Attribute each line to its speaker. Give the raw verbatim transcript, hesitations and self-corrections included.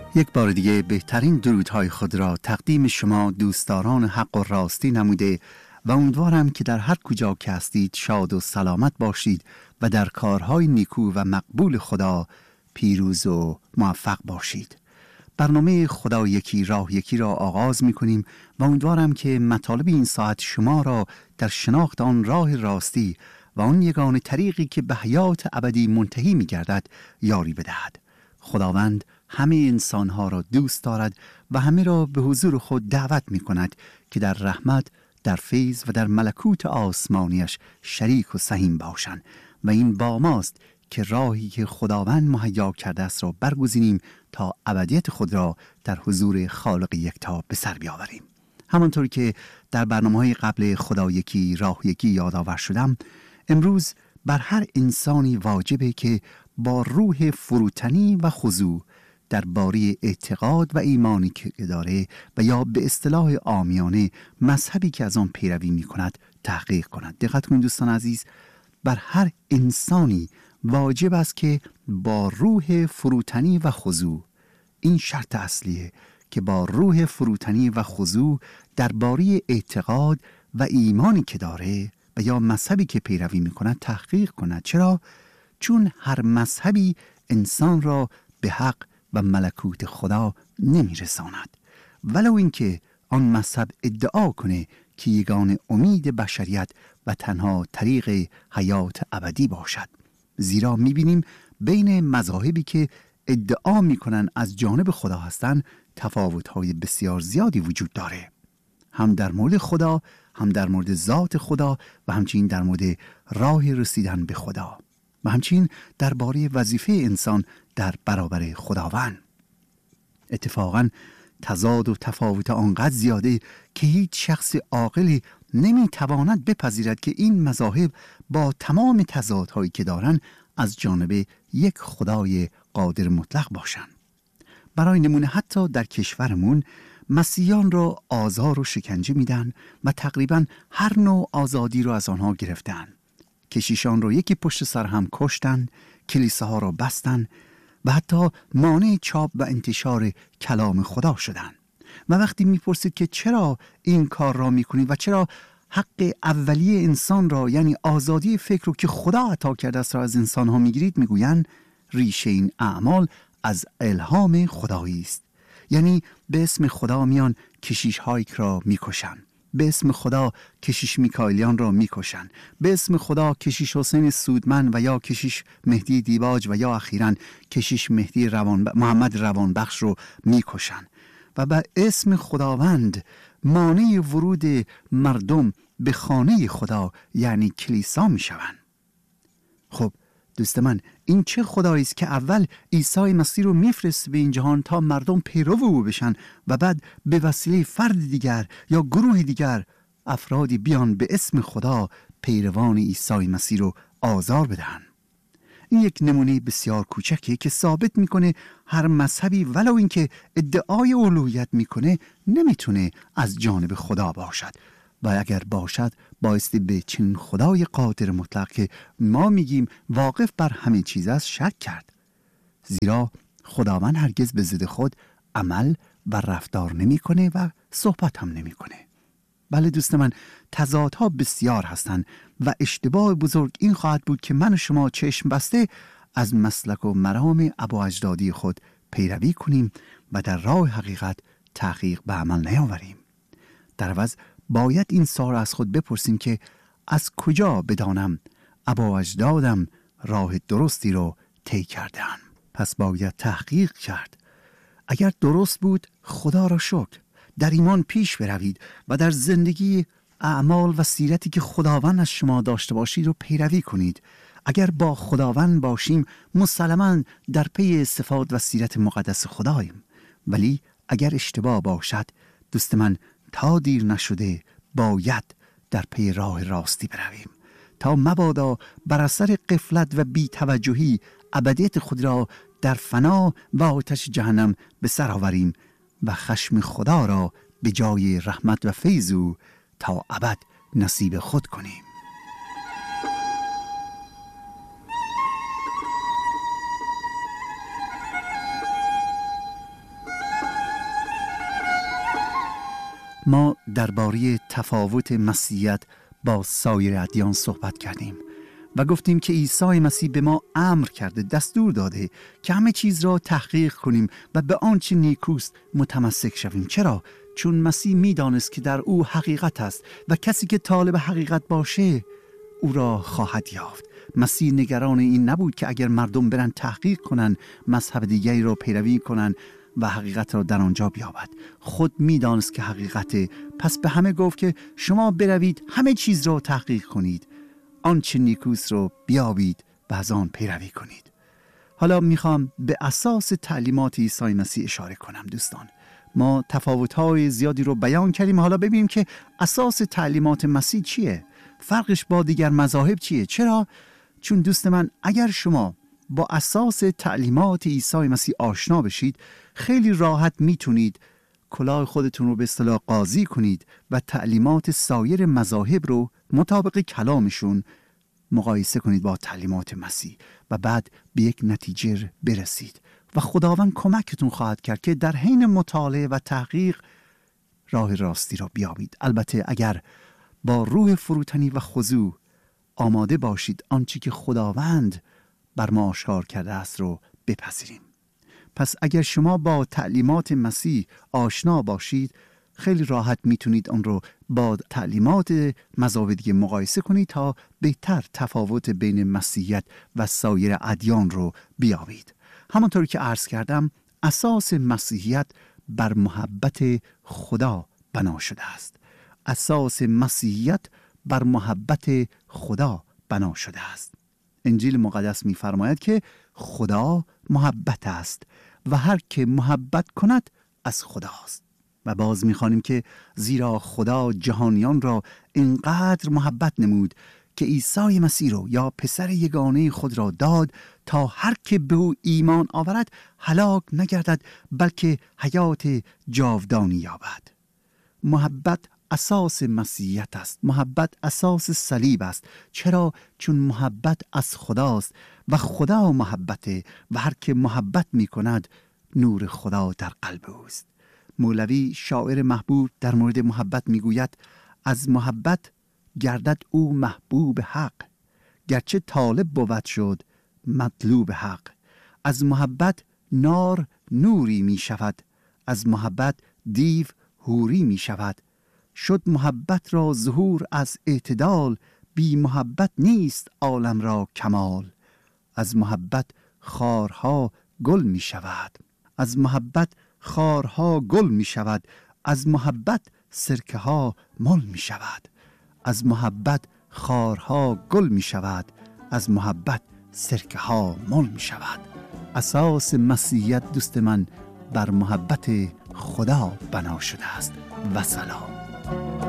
Speaker 1: یک بار دیگه بهترین درودهای خود را تقدیم شما دوستداران حق و راستی نموده و امیدوارم که در هر کجا که هستید شاد و سلامت باشید و در کارهای نیکو و مقبول خدا پیروز و موفق باشید. برنامه خدا یکی راه یکی را آغاز می کنیم و امیدوارم که مطالب این ساعت شما را در شناخت آن راه راستی و آن یگانه طریقی که به حیات ابدی منتهی می گردد یاری بدهد. خداوند همه انسانها را دوست دارد و همه را به حضور خود دعوت می کند که در رحمت، در فیض و در ملکوت آسمانیش شریک و سهیم باشند و این با ماست که راهی که خداوند مهیا کرده است را برگزینیم تا ابدیت خود را در حضور خالق یکتا به سر بیاوریم. همانطور که در برنامه‌های قبل خدا یکی راه یکی یادآور شدم، امروز بر هر انسانی واجبه که با روح فروتنی و خضوع درباره اعتقاد و ایمانی که داره و یا به اصطلاح عامیانه مذهبی که از آن پیروی می کند تحقیق کند. دقت کنید دوستان عزیز، بر هر انسانی واجب است که با روح فروتنی و خضوع، این شرط اصلیه که با روح فروتنی و خضوع درباره اعتقاد و ایمانی که داره و یا مذهبی که پیروی می کند تحقیق کند. چرا؟ چون هر مذهبی انسان را به حق و ملکوت خدا نمی رساند، ولو اینکه آن مذهب ادعا کنه که یگانه امید بشریت و تنها طریق حیات ابدی باشد. زیرا می بینیم بین مذاهبی که ادعا می کنن از جانب خدا هستند تفاوت‌های بسیار زیادی وجود داره، هم در مورد خدا، هم در مورد ذات خدا و همچنین در مورد راه رسیدن به خدا و همچنین درباره وظیفه انسان در برابر خداوند. اتفاقاً تضاد و تفاوت آنقدر زیاده که هیچ شخص عاقلی نمیتواند بپذیرد که این مذاهب با تمام تضادهایی که دارند از جانب یک خدای قادر مطلق باشند. برای نمونه حتی در کشورمون مسیحیان را آزار و شکنجه میدن و تقریباً هر نوع آزادی را از آنها گرفتن. کشیشان را یکی پشت سر هم کشتن، کلیساها را بستن و حتی مانع چاپ و انتشار کلام خدا شدن. و وقتی میپرسید که چرا این کار را میکنید و چرا حق اولیه انسان را یعنی آزادی فکر رو که خدا عطا کرده است را از انسان ها میگیرید، میگویند ریشه این اعمال از الهام خدایی است. یعنی به اسم خدا میان کشیش هایک را میکشن، به اسم خدا کشیش میکائیلیان را میکشن، به اسم خدا کشیش حسین سودمن و یا کشیش مهدی دیباج و یا اخیراً کشیش مهدی روان ب... محمد روانبخش رو میکشن و به اسم خداوند مانع ورود مردم به خانه خدا یعنی کلیسا میشوند. خب دوست من، این چه خدایی است که اول عیسی مسیح رو میفرسته به این جهان تا مردم پیرو او بشن و بعد به وسیله فرد دیگر یا گروه دیگر افرادی بیان به اسم خدا پیروان عیسی مسیح رو آزار بدهن. این یک نمونه بسیار کوچکیه که ثابت میکنه هر مذهبی ولو اینکه ادعای الوهیت میکنه نمیتونه از جانب خدا باشد و اگر باشد بایستی به چنین خدای قادر مطلق که ما میگیم واقف بر همه چیز است شک کرد. زیرا خداوند هرگز به ضد خود عمل و رفتار نمیکنه و صحبت هم نمیکنه. بله دوست من، تضادها بسیار هستند و اشتباه بزرگ این خواهد بود که من و شما چشم بسته از مسلک و مرام ابا اجدادی خود پیروی کنیم و در راه حقیقت تحقیق به عمل نیاوریم. در عوض باید این سوال از خود بپرسیم که از کجا بدانم ابا اجدادم راه درستی رو طی کردن؟ پس باید تحقیق کرد. اگر درست بود خدا را شکر، در ایمان پیش بروید و در زندگی اعمال و سیرتی که خداوند از شما داشته باشید رو پیروی کنید. اگر با خداوند باشیم مسلماً در پی صفات و سیرت مقدس خداییم، ولی اگر اشتباه باشد دوست من تا دیر نشده باید در پی راه راستی برویم تا مبادا بر اثر غفلت و بی‌توجهی ابدیت خود را در فنا و آتش جهنم به سر آوریم و خشم خدا را به جای رحمت و فیض او تا ابد نصیب خود کنیم. ما درباره تفاوت مسیحیت با سایر ادیان صحبت کردیم و گفتیم که عیسی مسیح به ما امر کرده، دستور داده که همه چیز را تحقیق کنیم و به آنچه نیکوست متمسک شویم. چرا؟ چون مسیح می‌دانست که در او حقیقت است و کسی که طالب حقیقت باشه او را خواهد یافت. مسیح نگران این نبود که اگر مردم برن تحقیق کنن، مذهب دیگری را پیروی کنن و حقیقت را در آنجا بیابد. خود می‌دانست که حقیقته، پس به همه گفت که شما بروید همه چیز را تحقیق کنید، آنچه نیکوست رو بیابید و از آن پیروی کنید. حالا میخوام به اساس تعلیمات عیسی مسیح اشاره کنم. دوستان، ما تفاوت‌های زیادی رو بیان کردیم، حالا ببینیم که اساس تعلیمات مسیح چیه؟ فرقش با دیگر مذاهب چیه؟ چرا؟ چون دوست من، اگر شما با اساس تعلیمات عیسی مسیح آشنا بشید، خیلی راحت میتونید کلاه خودتون رو به اصطلاح قاضی کنید و تعلیمات سایر مذاهب رو مطابق کلامشون مقایسه کنید با تعلیمات مسیح و بعد به یک نتیجه برسید و خداوند کمکتون خواهد کرد که در حین مطالعه و تحقیق راه راستی را بیابید. البته اگر با روح فروتنی و خضوع آماده باشید آنچه که خداوند بر ما آشکار کرده است رو بپذیریم. پس اگر شما با تعلیمات مسیح آشنا باشید، خیلی راحت میتونید آن رو با تعلیمات مذاهب دیگه مقایسه کنید تا بهتر تفاوت بین مسیحیت و سایر ادیان رو بیابید. همانطور که عرض کردم، اساس مسیحیت بر محبت خدا بنا شده است. اساس مسیحیت بر محبت خدا بنا شده است. انجیل مقدس می‌فرماید که خدا محبت است و هر که محبت کند از خداست. و باز می‌خوانیم که زیرا خدا جهانیان را اینقدر محبت نمود که عیسی مسیح را یا پسر یگانه خود را داد تا هر که به او ایمان آورد هلاک نگردد بلکه حیات جاودانی یابد. محبت اساس مسیحیت است. محبت اساس صلیب است. چرا؟ چون محبت از خداست و خدا محبته و هر که محبت می کند نور خدا در قلب اوست. مولوی شاعر محبوب در مورد محبت می گوید از محبت گردد او محبوب حق، گرچه طالب بود شد مطلوب حق. از محبت نار نوری می شود، از محبت دیو حوری می شود. شد محبت را ظهور از اعتدال، بی محبت نیست عالم را کمال. از محبت خارها گل می شود، از محبت خارها گل می شود. از محبت سرکه ها مل می شود، از محبت خارها گل می شود. از محبت سرکه ها مل می شود. اساس مسیحیت دوست من بر محبت خدا بنا شده است. و سلام.